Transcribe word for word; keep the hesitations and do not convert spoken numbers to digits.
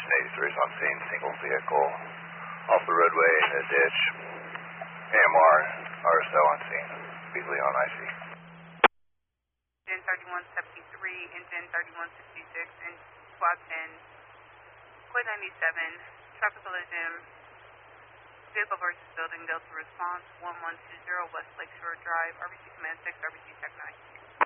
eighty-three is on scene, single vehicle off the roadway in the ditch. A M R, R S O on scene, Beasley on I C. Engine thirty-one seventy-three, engine thirty-one sixty-six, and squad ten, Quid ninety-seven, traffic collision, vehicle versus building, Delta response, one one two zero West Lakeshore Drive, R B C Command six, R B C Tech nine.